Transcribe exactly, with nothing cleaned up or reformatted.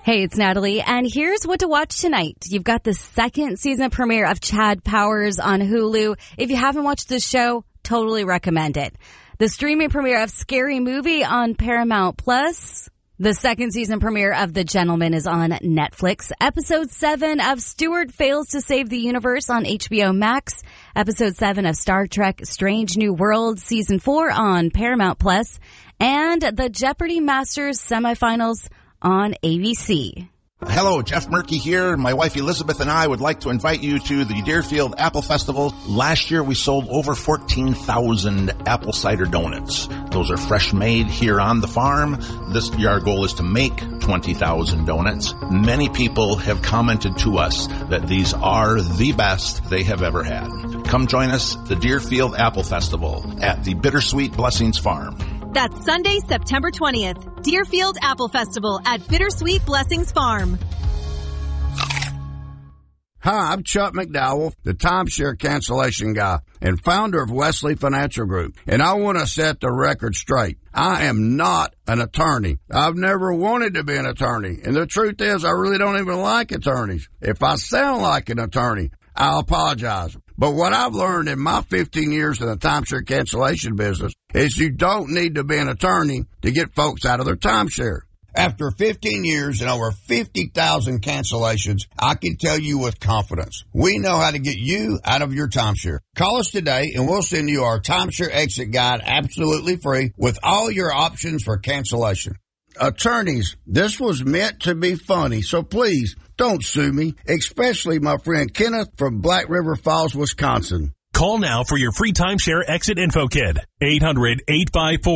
Hey, it's Natalie, and here's what to watch tonight. You've got the second season premiere of Chad Powers on Hulu. If you haven't watched this show, totally recommend it. The streaming premiere of Scary Movie on Paramount Plus. The second season premiere of The Gentleman is on Netflix. Episode seven of Stewart Fails to Save the Universe on H B O Max. Episode seven of Star Trek Strange New Worlds Season four on Paramount Plus. And the Jeopardy Masters semifinals on A B C. Hello, Jeff Murky here. My wife Elizabeth and I would like to invite you to the Deerfield Apple Festival. Last year we sold over fourteen thousand apple cider donuts. Those are fresh made here on the farm. This year our goal is to make twenty thousand donuts. Many people have commented to us that these are the best they have ever had. Come join us at the Deerfield Apple Festival at the Bittersweet Blessings Farm. That's Sunday, September twentieth. Deerfield Apple Festival at Bittersweet Blessings Farm. Hi, I'm Chuck McDowell, the timeshare cancellation guy and founder of Wesley Financial Group. And I want to set the record straight. I am not an attorney. I've never wanted to be an attorney. And the truth is, I really don't even like attorneys. If I sound like an attorney, I'll apologize. But what I've learned in my fifteen years in the timeshare cancellation business is you don't need to be an attorney to get folks out of their timeshare. After fifteen years and over fifty thousand cancellations, I can tell you with confidence, we know how to get you out of your timeshare. Call us today and we'll send you our timeshare exit guide absolutely free with all your options for cancellation. Attorneys, this was meant to be funny, so please don't sue me, especially my friend Kenneth from Black River Falls, Wisconsin. Call now for your free timeshare exit info kit. eight hundred, eight five four